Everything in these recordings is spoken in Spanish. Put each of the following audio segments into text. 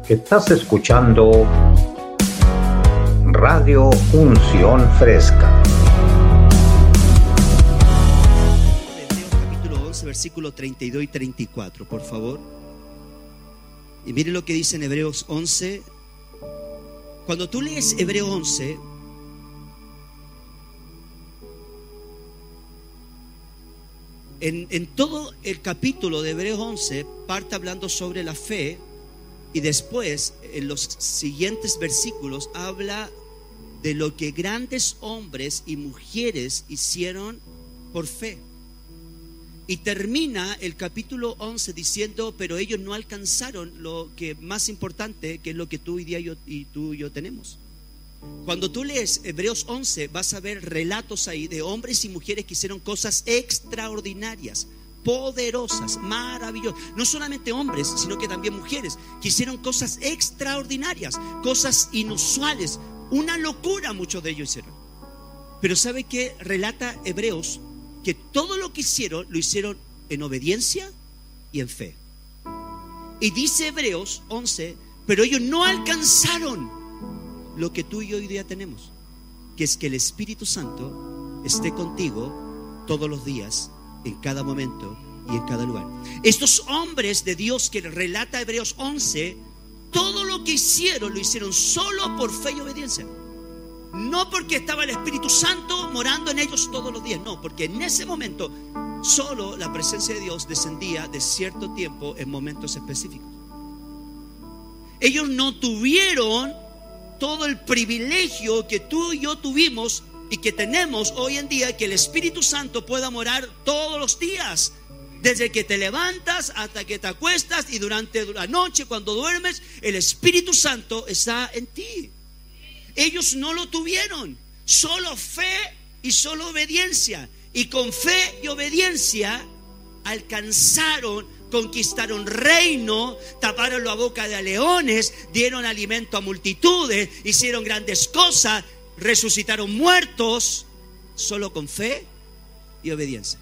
Estás escuchando Radio Unción Fresca. Hebreos capítulo 11, versículo 32 y 34, por favor. Y mire lo que dice en Hebreos 11. Cuando tú lees Hebreos 11, en todo el capítulo de Hebreos 11 parte hablando sobre la fe, y después en los siguientes versículos habla de lo que grandes hombres y mujeres hicieron por fe. Y termina el capítulo 11 diciendo: pero ellos no alcanzaron lo que más importante, que es lo que tú y yo tenemos. Cuando tú lees Hebreos 11 vas a ver relatos ahí de hombres y mujeres que hicieron cosas extraordinarias, poderosas, maravillosas. No solamente hombres, sino que también mujeres que hicieron cosas extraordinarias, cosas inusuales, una locura muchos de ellos hicieron. Pero ¿sabe qué relata Hebreos? Que todo lo que hicieron, lo hicieron en obediencia y en fe. Y dice Hebreos 11, pero ellos no alcanzaron lo que tú y yo hoy día tenemos, que es que el Espíritu Santo esté contigo todos los días, en cada momento y en cada lugar. Estos hombres de Dios que relata Hebreos 11, todo lo que hicieron, lo hicieron solo por fe y obediencia. No porque estaba el Espíritu Santo morando en ellos todos los días, no, porque en ese momento solo la presencia de Dios descendía de cierto tiempo en momentos específicos. Ellos no tuvieron todo el privilegio que tú y yo tuvimos y que tenemos hoy en día, que el Espíritu Santo pueda morar todos los días, desde que te levantas hasta que te acuestas, y durante la noche cuando duermes, el Espíritu Santo está en ti. Ellos no lo tuvieron, solo fe y solo obediencia, y con fe y obediencia alcanzaron, conquistaron reino, taparon la boca de leones, dieron alimento a multitudes, hicieron grandes cosas, resucitaron muertos, solo con fe y obediencia.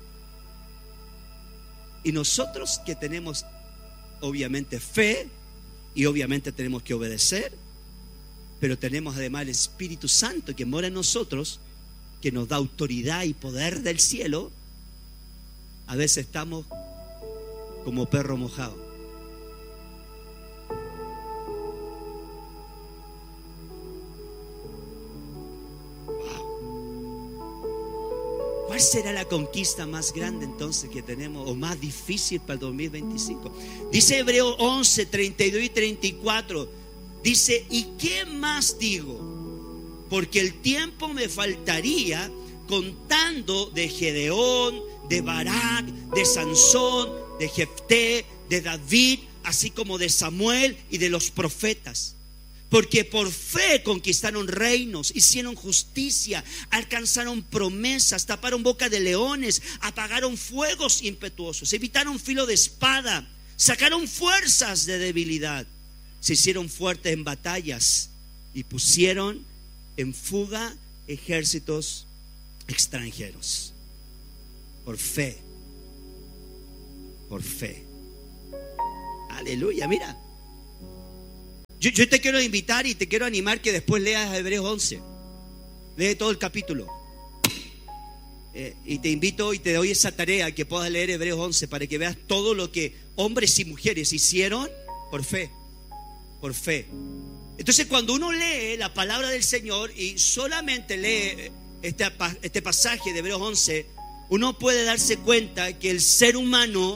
Y nosotros que tenemos obviamente fe y obviamente tenemos que obedecer, pero tenemos además el Espíritu Santo que mora en nosotros, que nos da autoridad y poder del cielo, a veces estamos como perro mojado. ¿Cuál será la conquista más grande entonces que tenemos, o más difícil para el 2025? Dice Hebreos 11, 32 y 34. Dice: ¿y qué más digo? Porque el tiempo me faltaría contando de Gedeón, de Barak, de Sansón, de Jefté, de David, así como de Samuel y de los profetas. Porque por fe conquistaron reinos, hicieron justicia, alcanzaron promesas, taparon boca de leones, apagaron fuegos impetuosos, evitaron filo de espada, sacaron fuerzas de debilidad, se hicieron fuertes en batallas y pusieron en fuga ejércitos extranjeros. Por fe. Por fe. Aleluya, mira. Yo te quiero invitar y te quiero animar que después leas Hebreos 11. Lee todo el capítulo. Y te invito y te doy esa tarea, que puedas leer Hebreos 11 para que veas todo lo que hombres y mujeres hicieron por fe. Por fe. Entonces, cuando uno lee la palabra del Señor y solamente lee este pasaje de Hebreos 11, uno puede darse cuenta que el ser humano,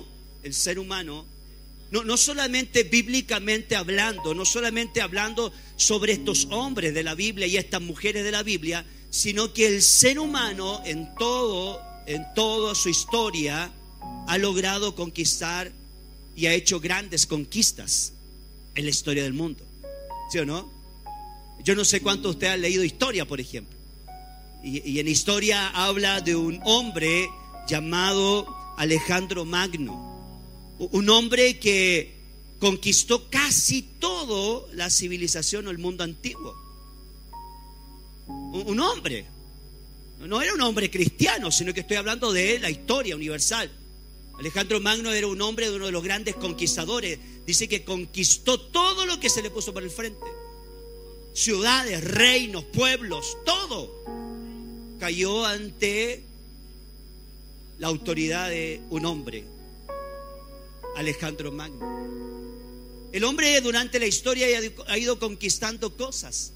no solamente bíblicamente hablando, no solamente hablando sobre estos hombres de la Biblia y estas mujeres de la Biblia, sino que el ser humano en toda su historia ha logrado conquistar y ha hecho grandes conquistas en la historia del mundo. ¿Sí o no? Yo no sé cuántos de ustedes han leído historia, por ejemplo. Y en historia habla de un hombre llamado Alejandro Magno. Un hombre que conquistó casi toda la civilización o el mundo antiguo. Un hombre. No era un hombre cristiano, sino que estoy hablando de la historia universal. Alejandro Magno era un hombre de uno de los grandes conquistadores. Dice que conquistó todo lo que se le puso por el frente. Ciudades, reinos, pueblos, todo cayó ante la autoridad de un hombre, Alejandro Magno. El hombre durante la historia ha ido conquistando cosas.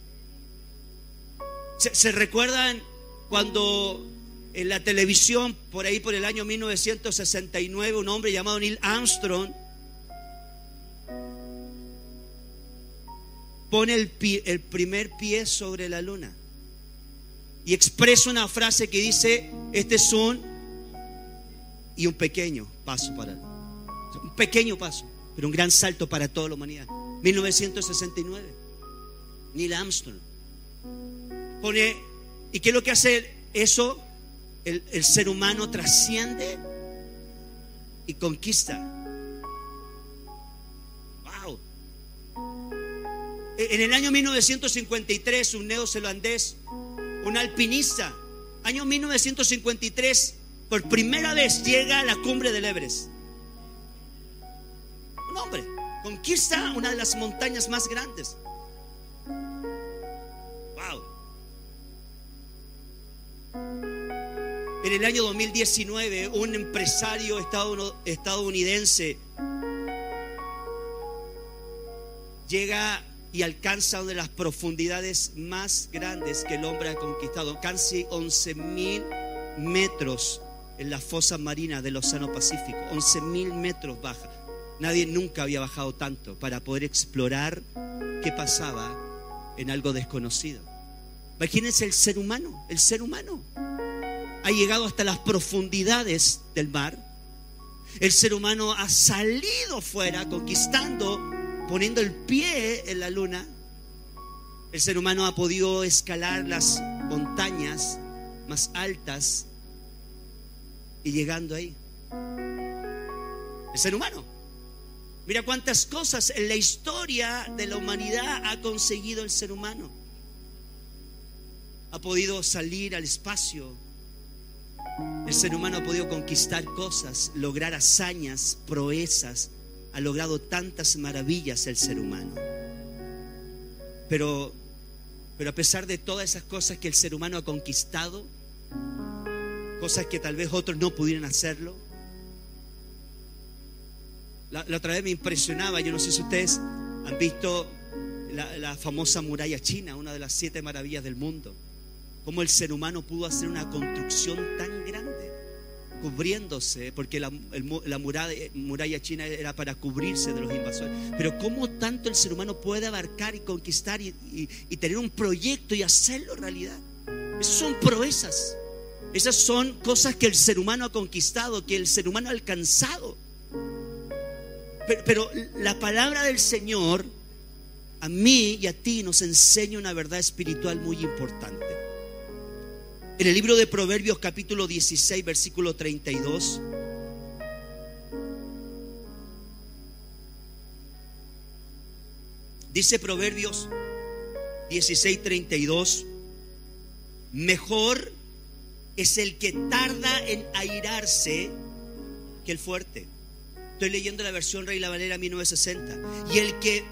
¿Se recuerdan cuando en la televisión, por ahí por el año 1969, un hombre llamado Neil Armstrong pone el primer pie sobre la luna y expresa una frase que dice: este es un pequeño paso para un pequeño paso, pero un gran salto para toda la humanidad. 1969, Neil Armstrong pone. ¿Y qué es lo que hace eso? El ser humano trasciende y conquista. Wow. En el año 1953, un neozelandés, un alpinista, año 1953, por primera vez llega a la cumbre del Everest. Un hombre conquista una de las montañas más grandes. Wow. En el año 2019, un empresario estadounidense llega y alcanza una de las profundidades más grandes que el hombre ha conquistado, casi 11.000 metros en la fosa marina del Océano Pacífico. 11.000 metros baja. Nadie nunca había bajado tanto para poder explorar qué pasaba en algo desconocido. Imagínense el ser humano. El ser humano ha llegado hasta las profundidades del mar. El ser humano ha salido fuera, conquistando, poniendo el pie en la luna. El ser humano ha podido escalar las montañas más altas y llegando ahí. El ser humano. Mira cuántas cosas en la historia de la humanidad ha conseguido el ser humano. Ha podido salir al espacio. El ser humano ha podido conquistar cosas, lograr hazañas, proezas. Ha logrado tantas maravillas el ser humano. Pero a pesar de todas esas cosas que el ser humano ha conquistado, cosas que tal vez otros no pudieran hacerlo. La otra vez me impresionaba, yo no sé si ustedes han visto la famosa muralla china, una de las 7 maravillas del mundo. Cómo el ser humano pudo hacer una construcción tan grande, cubriéndose, porque la muralla china era para cubrirse de los invasores. Pero cómo tanto el ser humano puede abarcar y conquistar y tener un proyecto y hacerlo realidad. Esas son proezas. Esas son cosas que el ser humano ha conquistado, que el ser humano ha alcanzado. Pero la palabra del Señor a mí y a ti nos enseña una verdad espiritual muy importante. En el libro de Proverbios capítulo 16 versículo 32 dice Proverbios 16:32: mejor es el que tarda en airarse que el fuerte. Estoy leyendo la versión Reina Valera 1960. Y el que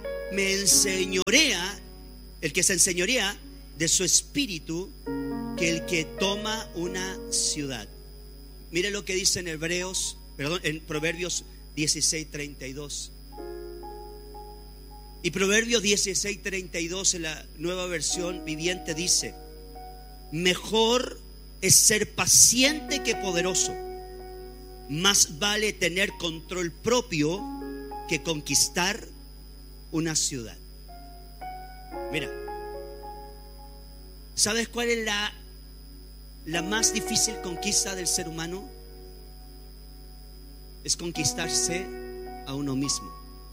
se enseñorea de su espíritu, que el que toma una ciudad. Mire lo que dice en Proverbios 16:32. Y Proverbios 16:32 en la nueva versión viviente dice: mejor es ser paciente que poderoso. Más vale tener control propio que conquistar una ciudad. Mira, ¿sabes cuál es la más difícil conquista del ser humano? Es conquistarse a uno mismo.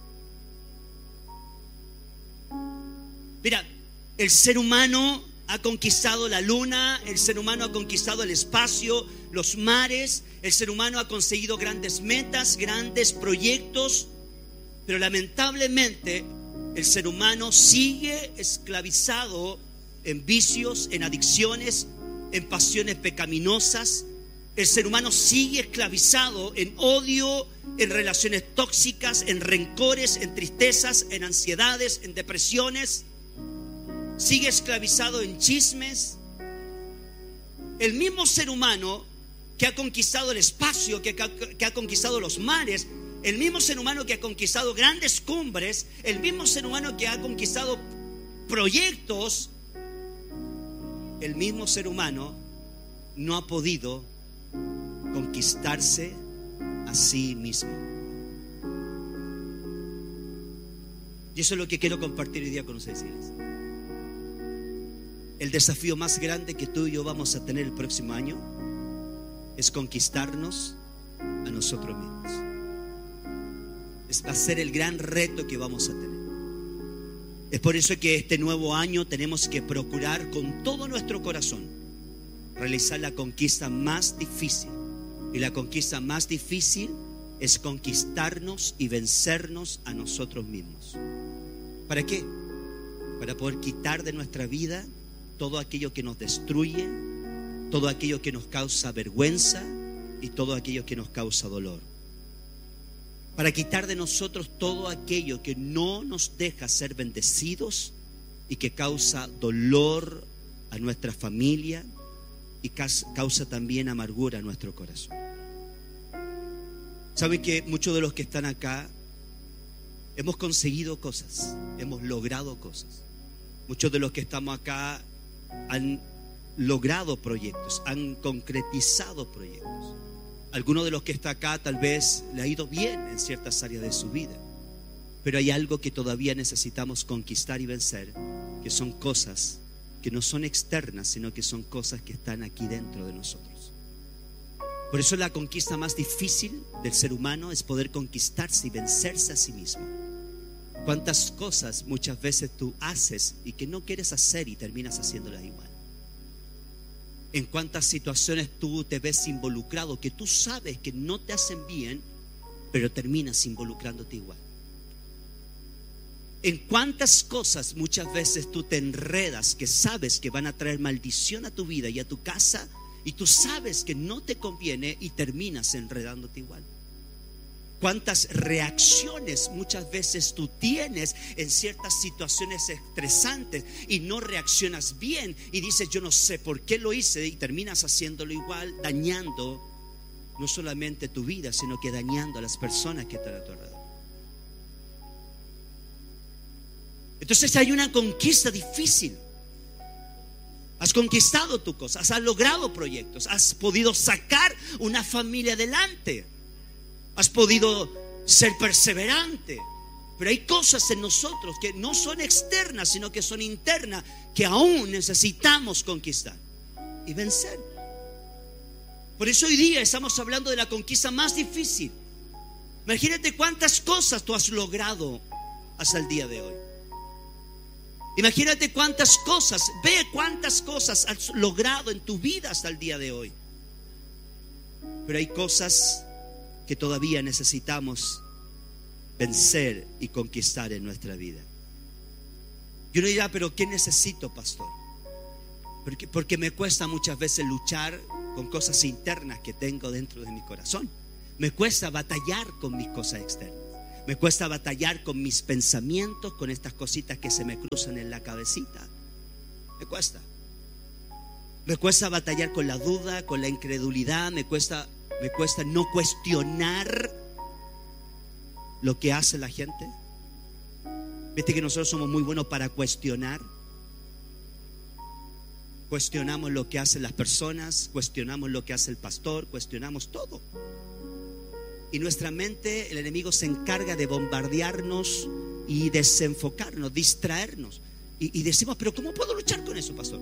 Mira, el ser humano ha conquistado la luna, el ser humano ha conquistado el espacio, los mares, el ser humano ha conseguido grandes metas, grandes proyectos, pero lamentablemente el ser humano sigue esclavizado en vicios, en adicciones, en pasiones pecaminosas, El ser humano sigue esclavizado en odio, en relaciones tóxicas, en rencores, en tristezas, en ansiedades, en depresiones. Sigue esclavizado en chismes. El mismo ser humano que ha conquistado el espacio, que ha conquistado los mares, el mismo ser humano que ha conquistado grandes cumbres, el mismo ser humano que ha conquistado proyectos, el mismo ser humano no ha podido conquistarse a sí mismo. Y eso es lo que quiero compartir hoy día con ustedes. El desafío más grande que tú y yo vamos a tener el próximo año es conquistarnos a nosotros mismos. Va a ser el gran reto que vamos a tener. Es por eso que este nuevo año tenemos que procurar con todo nuestro corazón realizar la conquista más difícil. Y la conquista más difícil es conquistarnos y vencernos a nosotros mismos. ¿Para qué? Para poder quitar de nuestra vida todo aquello que nos destruye, todo aquello que nos causa vergüenza y todo aquello que nos causa dolor. Para quitar de nosotros todo aquello que no nos deja ser bendecidos y que causa dolor a nuestra familia y causa también amargura a nuestro corazón. Saben que muchos de los que están acá hemos conseguido cosas, hemos logrado cosas. Muchos de los que estamos acá han logrado proyectos, han concretizado proyectos. Algunos de los que está acá tal vez le ha ido bien en ciertas áreas de su vida, pero hay algo que todavía necesitamos conquistar y vencer, que son cosas que no son externas, sino que son cosas que están aquí dentro de nosotros. Por eso la conquista más difícil del ser humano es poder conquistarse y vencerse a sí mismo. ¿Cuántas cosas muchas veces tú haces y que no quieres hacer y terminas haciéndolas igual? ¿En cuántas situaciones tú te ves involucrado que tú sabes que no te hacen bien, pero terminas involucrándote igual? ¿En cuántas cosas muchas veces tú te enredas que sabes que van a traer maldición a tu vida y a tu casa y tú sabes que no te conviene y terminas enredándote igual? ¿Cuántas reacciones muchas veces tú tienes en ciertas situaciones estresantes y no reaccionas bien y dices yo no sé por qué lo hice y terminas haciéndolo igual, dañando no solamente tu vida, sino que dañando a las personas que están a tu alrededor? Entonces hay una conquista difícil. Has conquistado tu cosa, has logrado proyectos, has podido sacar una familia adelante, has podido ser perseverante. Pero hay cosas en nosotros que no son externas, sino que son internas, que aún necesitamos conquistar y vencer. Por eso hoy día estamos hablando de la conquista más difícil. Imagínate cuántas cosas tú has logrado hasta el día de hoy. Imagínate cuántas cosas, ve cuántas cosas has logrado en tu vida hasta el día de hoy. Pero hay cosas que todavía necesitamos vencer y conquistar en nuestra vida. Y uno dirá, pero ¿qué necesito, pastor? Porque me cuesta muchas veces luchar con cosas internas que tengo dentro de mi corazón. Me cuesta batallar con mis cosas externas. Me cuesta batallar con mis pensamientos, con estas cositas que se me cruzan en la cabecita. Me cuesta. Me cuesta batallar con la duda, con la incredulidad. Me cuesta no cuestionar lo que hace la gente. Viste que nosotros somos muy buenos para cuestionar. Cuestionamos lo que hacen las personas, cuestionamos lo que hace el pastor, cuestionamos todo. Y nuestra mente, el enemigo se encarga de bombardearnos y desenfocarnos, distraernos. Y decimos, pero ¿cómo puedo luchar con eso, pastor?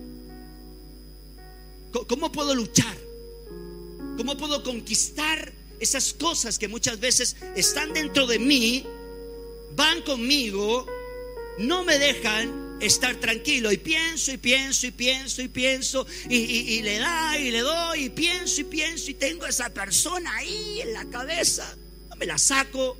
¿Cómo puedo luchar? ¿Cómo puedo conquistar esas cosas que muchas veces están dentro de mí, van conmigo, no me dejan estar tranquilo? Y pienso y pienso y pienso y pienso y le doy y pienso y tengo a esa persona ahí en la cabeza, no me la saco.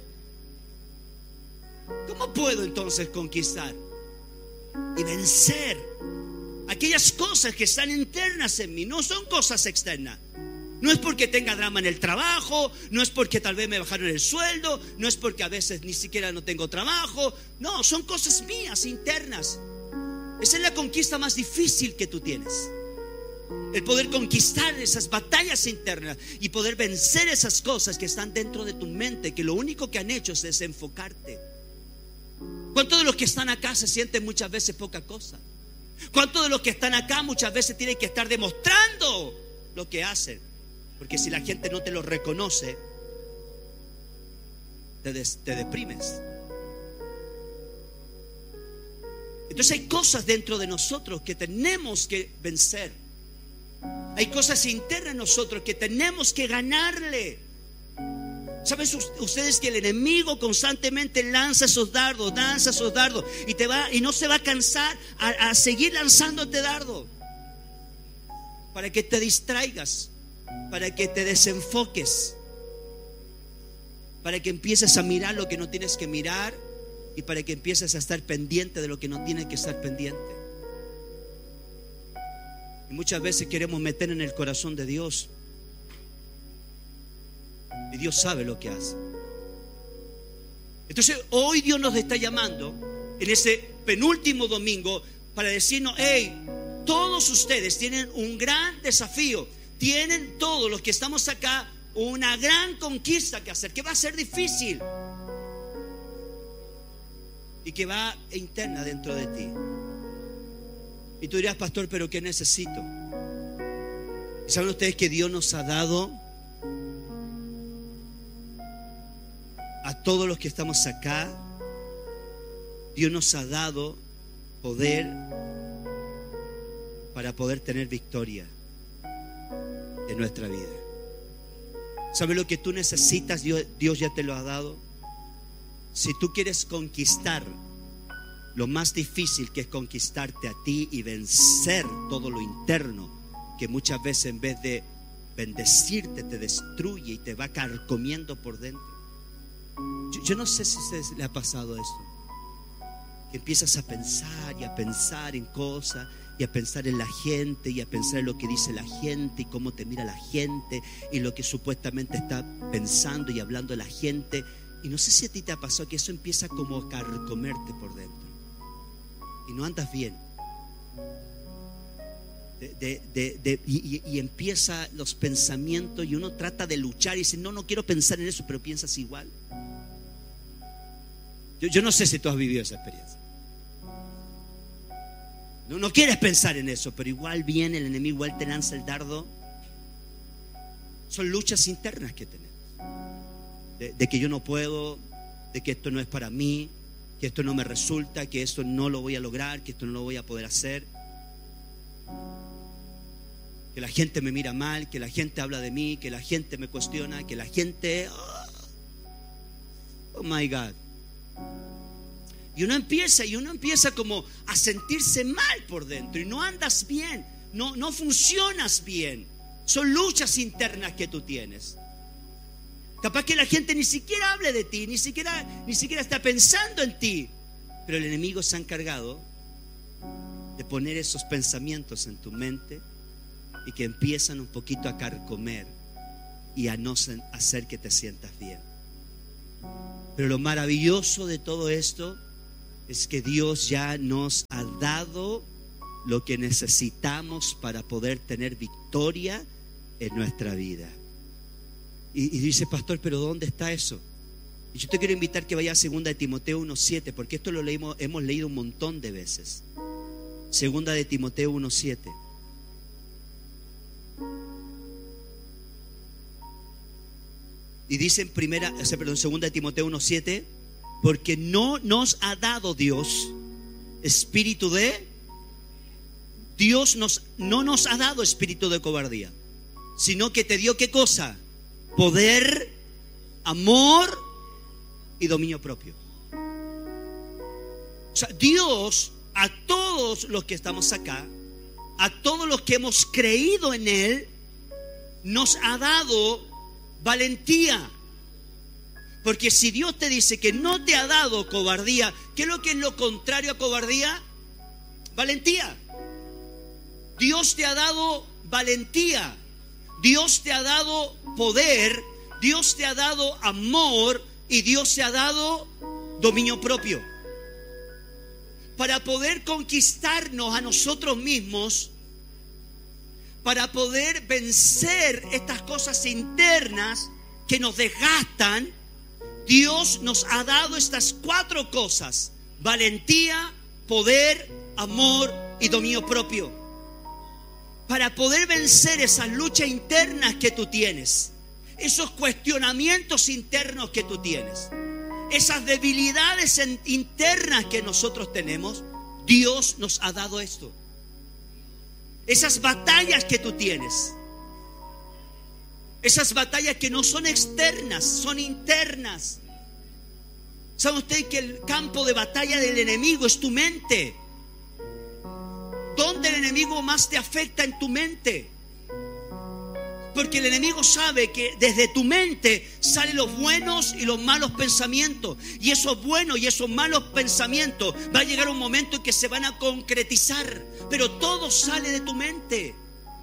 ¿Cómo puedo entonces conquistar y vencer aquellas cosas que están internas en mí? No son cosas externas. No es porque tenga drama en el trabajo, no es porque tal vez me bajaron el sueldo, no es porque a veces ni siquiera no tengo trabajo. No, son cosas mías, internas. Esa es la conquista más difícil que tú tienes. El poder conquistar esas batallas internas y poder vencer esas cosas que están dentro de tu mente, que lo único que han hecho es desenfocarte. ¿Cuántos de los que están acá se sienten muchas veces poca cosa? ¿Cuántos de los que están acá muchas veces tienen que estar demostrando lo que hacen? Porque si la gente no te lo reconoce, te deprimes. Entonces hay cosas dentro de nosotros que tenemos que vencer. Hay cosas internas en nosotros que tenemos que ganarle. ¿Saben ustedes que el enemigo constantemente lanza esos dardos y no se va a cansar a seguir lanzándote dardos para que te distraigas, para que te desenfoques, para que empieces a mirar lo que no tienes que mirar y para que empieces a estar pendiente de lo que no tienes que estar pendiente? Y muchas veces queremos meter en el corazón de Dios, y Dios sabe lo que hace. Entonces hoy Dios nos está llamando en ese penúltimo domingo para decirnos: hey, todos ustedes tienen un gran desafío. Tienen todos los que estamos acá una gran conquista que hacer, que va a ser difícil y que va interna dentro de ti. Y tú dirás: pastor, ¿pero qué necesito? ¿Y saben ustedes que Dios nos ha dado a todos los que estamos acá? Dios nos ha dado poder para poder tener victoria en nuestra vida. ¿Sabes lo que tú necesitas? Dios ya te lo ha dado. Si tú quieres conquistar lo más difícil, que es conquistarte a ti y vencer todo lo interno, que muchas veces en vez de bendecirte te destruye y te va carcomiendo por dentro. Yo no sé si a ustedes le ha pasado esto, que empiezas a pensar en cosas, y a pensar en la gente, y a pensar en lo que dice la gente y cómo te mira la gente y lo que supuestamente está pensando y hablando la gente. Y no sé si a ti te ha pasado que eso empieza como a carcomerte por dentro y no andas bien. Y empieza los pensamientos y uno trata de luchar y dice: no quiero pensar en eso, pero piensas igual. Yo no sé si tú has vivido esa experiencia. No quieres pensar en eso, pero igual viene el enemigo, igual te lanza el dardo. Son luchas internas que tenemos, de que yo no puedo, de que esto no es para mí, que esto no me resulta, que esto no lo voy a lograr, que esto no lo voy a poder hacer, que la gente me mira mal, que la gente habla de mí, que la gente me cuestiona, que la gente, oh my God. Y uno empieza como a sentirse mal por dentro y no andas bien, no funcionas bien. Son luchas internas que tú tienes. Capaz que la gente ni siquiera hable de ti, ni siquiera está pensando en ti, pero el enemigo se ha encargado de poner esos pensamientos en tu mente y que empiezan un poquito a carcomer y a no hacer que te sientas bien. Pero lo maravilloso de todo esto es que Dios ya nos ha dado lo que necesitamos para poder tener victoria en nuestra vida. Y dice: pastor, ¿pero dónde está eso? Y yo te quiero invitar que vayas a 2 de Timoteo 1:7, porque esto hemos leído un montón de veces. 2 de Timoteo 1:7. Y dice en 2 de Timoteo 1:7: porque no nos ha dado Dios espíritu de... Dios no nos ha dado espíritu de cobardía, sino que te dio ¿qué cosa? Poder, amor y dominio propio. O sea, Dios a todos los que estamos acá, a todos los que hemos creído en Él, nos ha dado valentía. Porque si Dios te dice que no te ha dado cobardía, ¿qué es lo contrario a cobardía? Valentía. Dios te ha dado valentía. Dios te ha dado poder, Dios te ha dado amor y Dios te ha dado dominio propio. Para poder conquistarnos a nosotros mismos, para poder vencer estas cosas internas que nos desgastan, Dios nos ha dado estas 4 cosas: valentía, poder, amor y dominio propio. Para poder vencer esas luchas internas que tú tienes, esos cuestionamientos internos que tú tienes, esas debilidades internas que nosotros tenemos, Dios nos ha dado esto. Esas batallas que tú tienes, esas batallas que no son externas, son internas. ¿Sabe usted que el campo de batalla del enemigo es tu mente? ¿Dónde el enemigo más te afecta? En tu mente. Porque el enemigo sabe que desde tu mente salen los buenos y los malos pensamientos. Y esos buenos y esos malos pensamientos va a llegar un momento en que se van a concretizar. Pero todo sale de tu mente.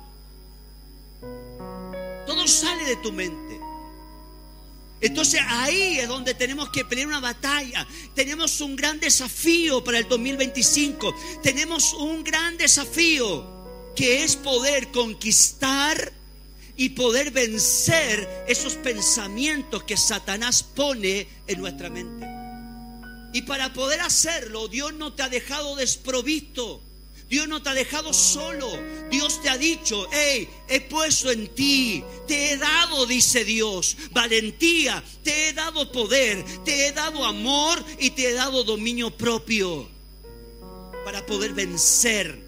Todo sale de tu mente. Entonces ahí es donde tenemos que pelear una batalla. Tenemos un gran desafío para el 2025. Tenemos un gran desafío que es poder conquistar y poder vencer esos pensamientos que Satanás pone en nuestra mente. Y para poder hacerlo, Dios no te ha dejado desprovisto. Dios no te ha dejado solo. Dios te ha dicho: hey, he puesto en ti, te he dado, dice Dios, valentía, te he dado poder, te he dado amor y te he dado dominio propio para poder vencer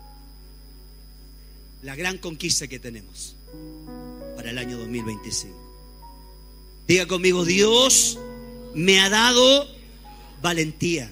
la gran conquista que tenemos para el año 2025. Diga conmigo: Dios me ha dado valentía.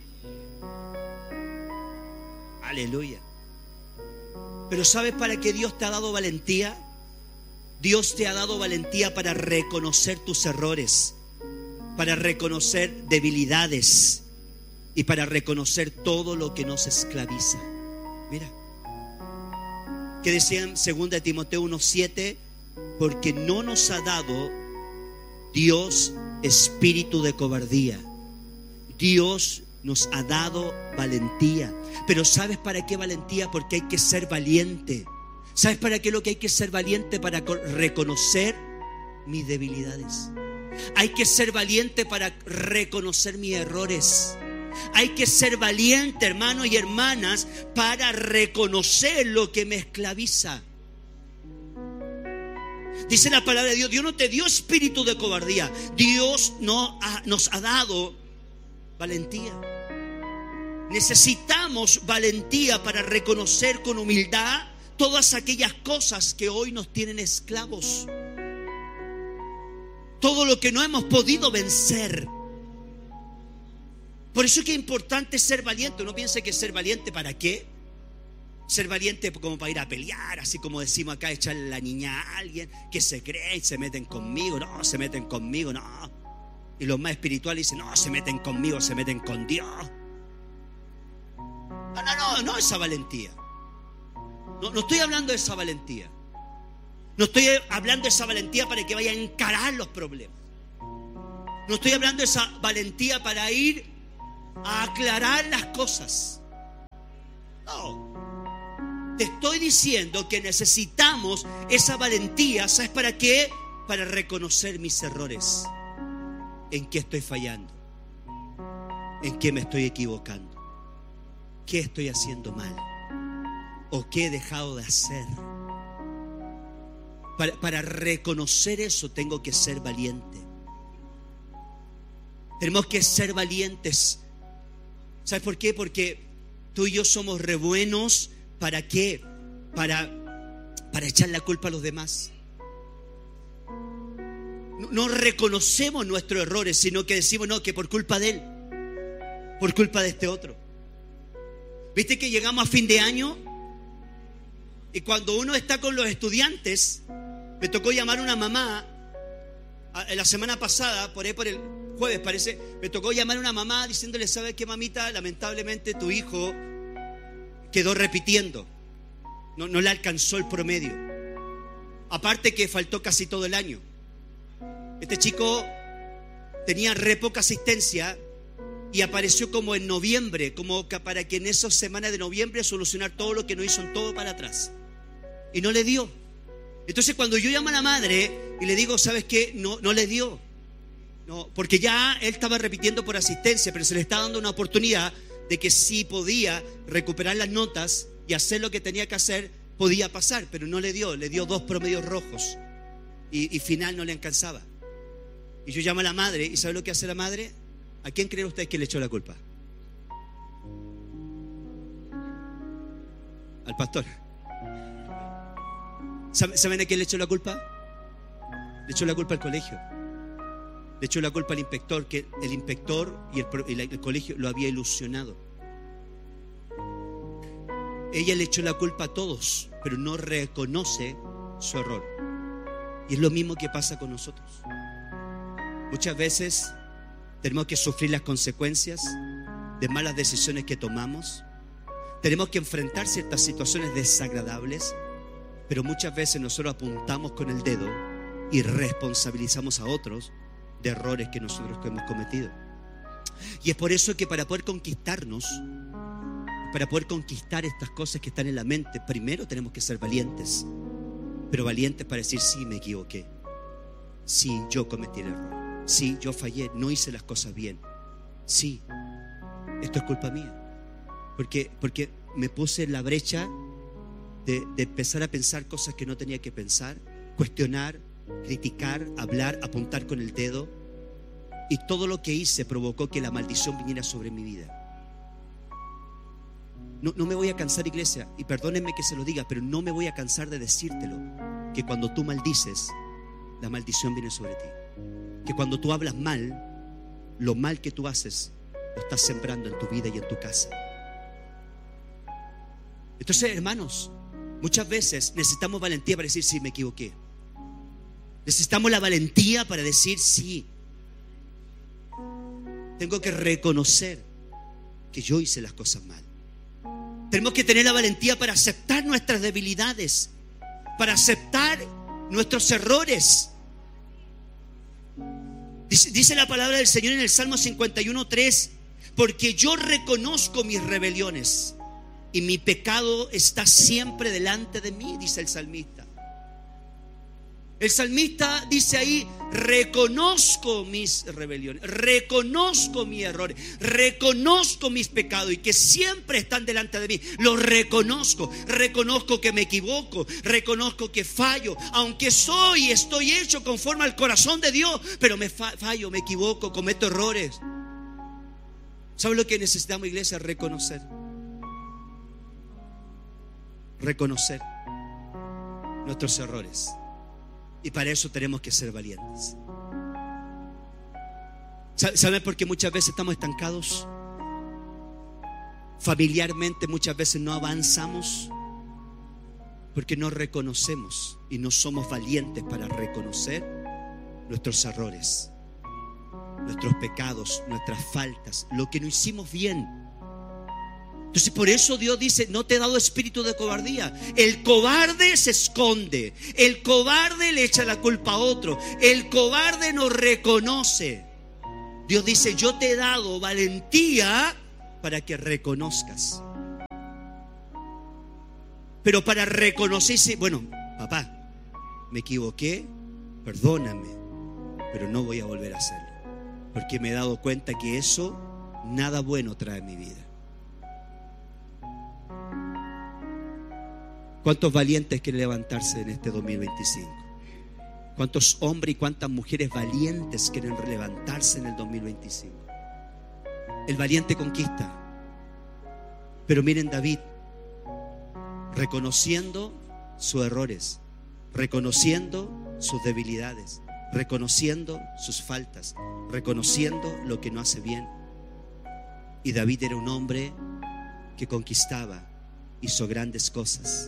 Aleluya. Pero ¿sabes para qué Dios te ha dado valentía? Dios te ha dado valentía para reconocer tus errores, para reconocer debilidades y para reconocer todo lo que nos esclaviza. Mira, que decía en 2 Timoteo 1:7, porque no nos ha dado Dios espíritu de cobardía. Dios nos ha dado valentía. Pero ¿sabes para qué valentía? Porque hay que ser valiente. ¿Sabes para qué lo que hay que ser valiente? Para reconocer mis debilidades. Hay que ser valiente para reconocer mis errores. Hay que ser valiente, hermanos y hermanas, para reconocer lo que me esclaviza. Dice la palabra de Dios: Dios no te dio espíritu de cobardía. Dios nos ha dado valentía. Necesitamos valentía para reconocer con humildad todas aquellas cosas que hoy nos tienen esclavos. Todo lo que no hemos podido vencer. Por eso es que es importante ser valiente. No piense que ser valiente, ¿para qué? Ser valiente como para ir a pelear, así como decimos acá, echarle la niña a alguien que se cree y se meten conmigo. No, se meten conmigo, no. Y los más espirituales dicen: no, se meten conmigo, se meten con Dios. No, esa valentía. No estoy hablando de esa valentía. No estoy hablando de esa valentía para que vaya a encarar los problemas. No estoy hablando de esa valentía para ir a aclarar las cosas. No. Te estoy diciendo que necesitamos esa valentía. ¿Sabes para qué? Para reconocer mis errores. ¿En qué estoy fallando? ¿En qué me estoy equivocando? ¿Qué estoy haciendo mal? ¿O qué he dejado de hacer? Para reconocer eso tengo que ser valiente. Tenemos que ser valientes. ¿Sabes por qué? Porque tú y yo somos re buenos. ¿Para qué? Para echar la culpa a los demás. No reconocemos nuestros errores, sino que decimos: no, que por culpa de él, por culpa de este otro. ¿Viste que llegamos a fin de año? Y cuando uno está con los estudiantes, me tocó llamar a una mamá la semana pasada, por el jueves parece, me tocó llamar a una mamá diciéndole: ¿sabes qué, mamita? Lamentablemente tu hijo quedó repitiendo, no le alcanzó el promedio. Aparte que faltó casi todo el año. Este chico tenía re poca asistencia y apareció como en noviembre, como que para que en esas semanas de noviembre solucionar todo lo que no hizo en todo para atrás. Y no le dio. Entonces cuando yo llamo a la madre y le digo, ¿sabes qué? No le dio. No, porque ya él estaba repitiendo por asistencia, pero se le está dando una oportunidad de que si podía recuperar las notas y hacer lo que tenía que hacer, podía pasar, pero no le dio 2 promedios rojos y final no le alcanzaba. Y yo llamo a la madre, ¿y sabe lo que hace la madre? ¿A quién creen ustedes que le echó la culpa? Al pastor. ¿Saben a quién le echó la culpa? Le echó la culpa al colegio. Le echó la culpa al inspector, que el inspector y el colegio lo había ilusionado. Ella le echó la culpa a todos, pero no reconoce su error. Y es lo mismo que pasa con nosotros. Muchas veces tenemos que sufrir las consecuencias de malas decisiones que tomamos. Tenemos que enfrentar ciertas situaciones desagradables, pero muchas veces nosotros apuntamos con el dedo y responsabilizamos a otros de errores que nosotros hemos cometido. Y es por eso que para poder conquistarnos, para poder conquistar estas cosas que están en la mente, primero tenemos que ser valientes. Pero valientes para decir, sí, me equivoqué. Sí, yo cometí el error. Sí, yo fallé, no hice las cosas bien. Sí, esto es culpa mía. Porque me puse en la brecha de empezar a pensar cosas que no tenía que pensar, cuestionar, criticar, hablar, apuntar con el dedo. Y todo lo que hice provocó que la maldición viniera sobre mi vida. No me voy a cansar, iglesia, y perdónenme que se lo diga, pero no me voy a cansar de decírtelo, que cuando tú maldices, la maldición viene sobre ti. Que cuando tú hablas mal, lo mal que tú haces, lo estás sembrando en tu vida y en tu casa. Entonces, hermanos, muchas veces necesitamos valentía para decir, sí, me equivoqué. Necesitamos la valentía para decir, sí, tengo que reconocer que yo hice las cosas mal. Tenemos que tener la valentía para aceptar nuestras debilidades, para aceptar nuestros errores. Dice la palabra del Señor en el Salmo 51:3, porque yo reconozco mis rebeliones y mi pecado está siempre delante de mí, dice el salmista. El salmista dice ahí, reconozco mis rebeliones, reconozco mis errores, reconozco mis pecados y que siempre están delante de mí. Los reconozco, reconozco que me equivoco, reconozco que fallo, aunque estoy hecho conforme al corazón de Dios, pero me fallo, me equivoco, cometo errores. ¿Sabe lo que necesitamos, iglesia? Reconocer nuestros errores. Y para eso tenemos que ser valientes. ¿Saben por qué muchas veces estamos estancados? Familiarmente muchas veces no avanzamos porque no reconocemos y no somos valientes para reconocer nuestros errores, nuestros pecados, nuestras faltas, lo que no hicimos bien. Entonces por eso Dios dice, no te he dado espíritu de cobardía. El cobarde se esconde, el cobarde le echa la culpa a otro, el cobarde no reconoce. Dios dice, yo te he dado valentía para que reconozcas. Pero para reconocerse, bueno, papá, me equivoqué, perdóname, pero no voy a volver a hacerlo, porque me he dado cuenta que eso nada bueno trae a mi vida. ¿Cuántos valientes quieren levantarse en este 2025? ¿Cuántos hombres y cuántas mujeres valientes quieren levantarse en el 2025? El valiente conquista. Pero miren, David, reconociendo sus errores, reconociendo sus debilidades, reconociendo sus faltas, reconociendo lo que no hace bien. Y David era un hombre que conquistaba, hizo grandes cosas.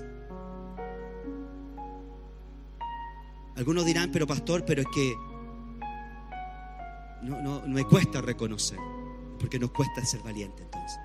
Algunos dirán, pero pastor, pero es que no me cuesta reconocer, porque nos cuesta ser valiente. Entonces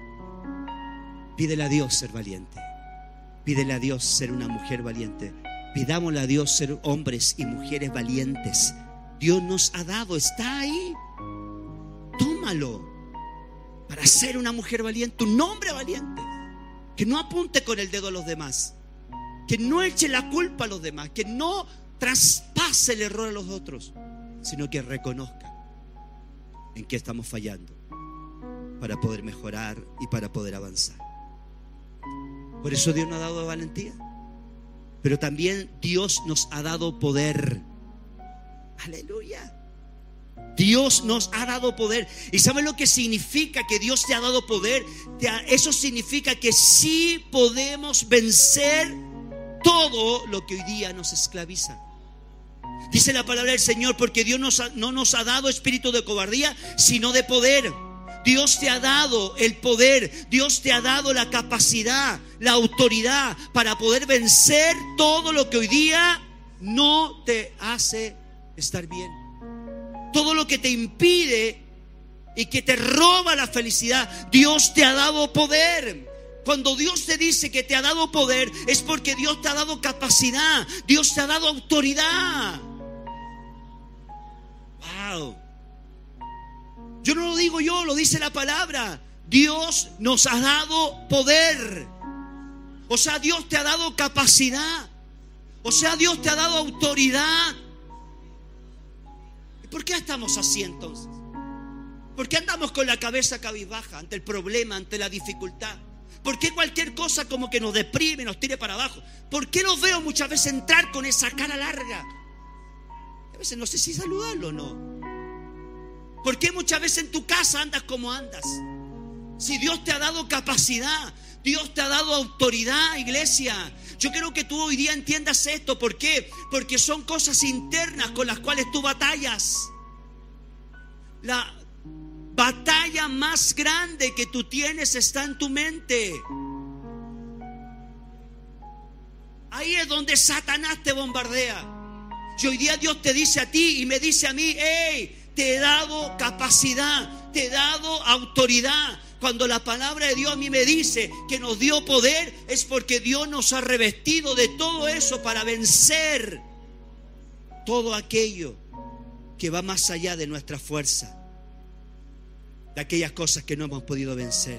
pídele a Dios ser valiente, pídele a Dios ser una mujer valiente, Pidámosle a Dios ser hombres y mujeres valientes. Dios nos ha dado, está ahí. Tómalo para ser una mujer valiente, un hombre valiente. Que no apunte con el dedo a los demás, que no eche la culpa a los demás, que no traspase el error a los otros, sino que reconozca en qué estamos fallando para poder mejorar y para poder avanzar. Por eso Dios nos ha dado valentía, pero también Dios nos ha dado poder. Aleluya. Dios nos ha dado poder. ¿Y sabes lo que significa que Dios te ha dado poder? Eso significa que sí podemos vencer todo lo que hoy día nos esclaviza. Dice la palabra del Señor, porque Dios no nos ha dado espíritu de cobardía, sino de poder. Dios te ha dado el poder, Dios te ha dado la capacidad, la autoridad para poder vencer todo lo que hoy día no te hace estar bien. Todo lo que te impide y que te roba la felicidad, Dios te ha dado poder. Cuando Dios te dice que te ha dado poder, es porque Dios te ha dado capacidad, Dios te ha dado autoridad. Wow. Yo no lo digo yo, lo dice la palabra. Dios nos ha dado poder. O sea, Dios te ha dado capacidad. O sea, Dios te ha dado autoridad. ¿Y por qué estamos así entonces? ¿Por qué andamos con la cabeza cabizbaja ante el problema, ante la dificultad? ¿Por qué cualquier cosa como que nos deprime, nos tire para abajo? ¿Por qué los veo muchas veces entrar con esa cara larga? A veces no sé si saludarlo o no. ¿Por qué muchas veces en tu casa andas como andas? Si Dios te ha dado capacidad, Dios te ha dado autoridad, iglesia. Yo quiero que tú hoy día entiendas esto. ¿Por qué? Porque son cosas internas con las cuales tú batallas. La batalla más grande que tú tienes está en tu mente. Ahí es donde Satanás te bombardea. Y hoy día Dios te dice a ti y me dice a mí: hey, te he dado capacidad, te he dado autoridad. Cuando la palabra de Dios a mí me dice que nos dio poder, es porque Dios nos ha revestido de todo eso para vencer todo aquello que va más allá de nuestra fuerza, de aquellas cosas que no hemos podido vencer.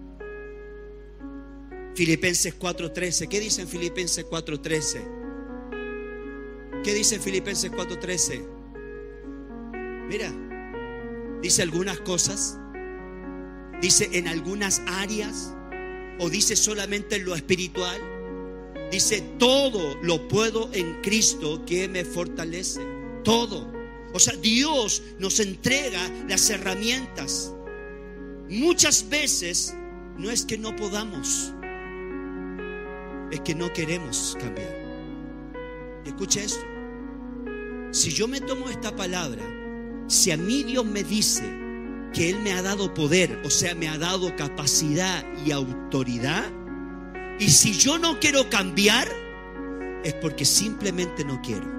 Filipenses 4:13. ¿Qué dice en Filipenses 4:13? ¿Qué dice en Filipenses 4:13? Mira, dice algunas cosas, dice en algunas áreas, o dice solamente en lo espiritual. Dice: todo lo puedo en Cristo que me fortalece. Todo. O sea, Dios nos entrega las herramientas. Muchas veces no es que no podamos, es que no queremos cambiar. Escucha esto. Si yo me tomo esta palabra, si a mí Dios me dice que Él me ha dado poder, o sea, me ha dado capacidad y autoridad, y si yo no quiero cambiar, es porque simplemente no quiero.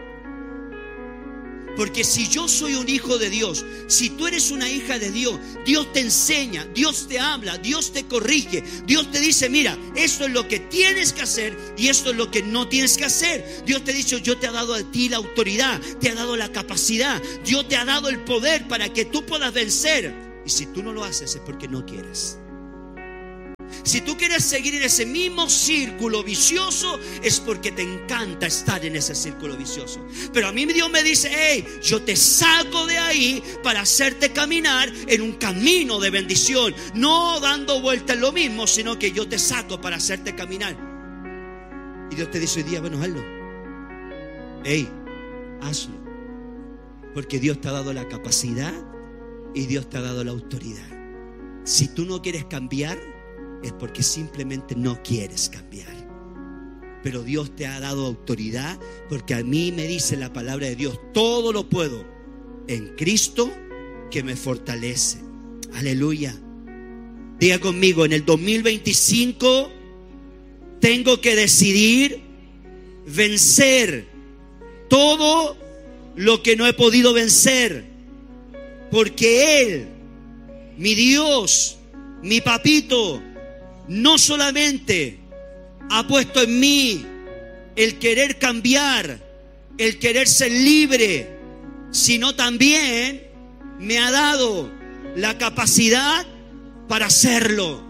Porque si yo soy un hijo de Dios, si tú eres una hija de Dios, Dios te enseña, Dios te habla, Dios te corrige, Dios te dice: mira, esto es lo que tienes que hacer y esto es lo que no tienes que hacer. Dios te dice: yo te he dado a ti la autoridad, te ha dado la capacidad, Dios te ha dado el poder para que tú puedas vencer. Y si tú no lo haces, es porque no quieres. Si tú quieres seguir en ese mismo círculo vicioso, es porque te encanta estar en ese círculo vicioso. Pero a mí Dios me dice: hey, yo te saco de ahí para hacerte caminar en un camino de bendición, no dando vueltas en lo mismo, sino que yo te saco para hacerte caminar. Y Dios te dice hoy día: bueno, hazlo. Hey, hazlo. Porque Dios te ha dado la capacidad y Dios te ha dado la autoridad. Si tú no quieres cambiar, es porque simplemente no quieres cambiar. Pero Dios te ha dado autoridad, porque a mí me dice la palabra de Dios: todo lo puedo en Cristo que me fortalece. Aleluya. Diga conmigo: en el 2025 tengo que decidir vencer todo lo que no he podido vencer, porque Él, mi Dios, mi papito, no solamente ha puesto en mí el querer cambiar, el querer ser libre, sino también me ha dado la capacidad para hacerlo.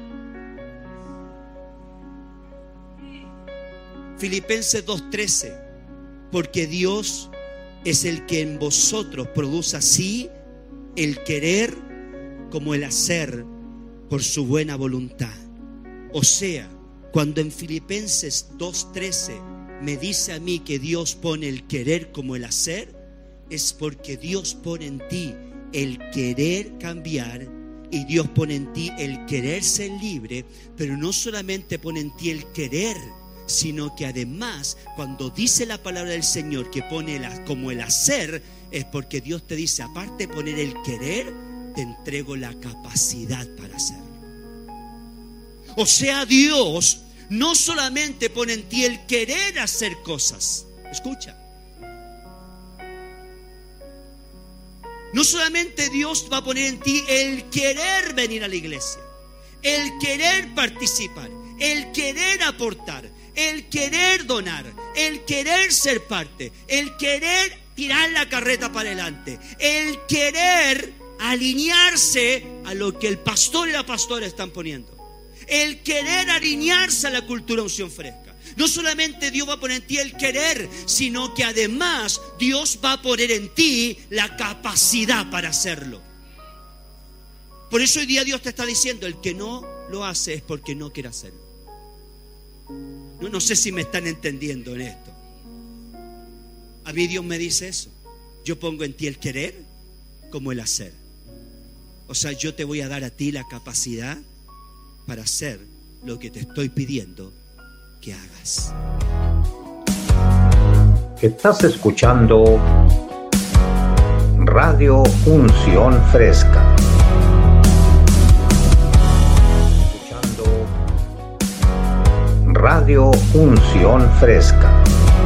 Filipenses 2:13, porque Dios es el que en vosotros produce así el querer como el hacer por su buena voluntad. O sea, cuando en Filipenses 2:13 me dice a mí que Dios pone el querer como el hacer, es porque Dios pone en ti el querer cambiar y Dios pone en ti el querer ser libre, pero no solamente pone en ti el querer, sino que además cuando dice la palabra del Señor que pone como el hacer, es porque Dios te dice, aparte de poner el querer, te entrego la capacidad para hacerlo. O sea, Dios no solamente pone en ti el querer hacer cosas, escucha, no solamente Dios va a poner en ti el querer venir a la iglesia, el querer participar, el querer aportar, el querer donar, el querer ser parte, el querer tirar la carreta para adelante, el querer alinearse a lo que el pastor y la pastora están poniendo, el querer alinearse a la cultura unción fresca. No solamente Dios va a poner en ti el querer, sino que además Dios va a poner en ti la capacidad para hacerlo. Por eso hoy día Dios te está diciendo, el que no lo hace es porque no quiere hacerlo. No sé si me están entendiendo en esto. A mí Dios me dice eso. Yo pongo en ti el querer como el hacer. O sea, yo te voy a dar a ti la capacidad para hacer lo que te estoy pidiendo que hagas. Estás escuchando Radio Unción Fresca. Radio Unción Fresca.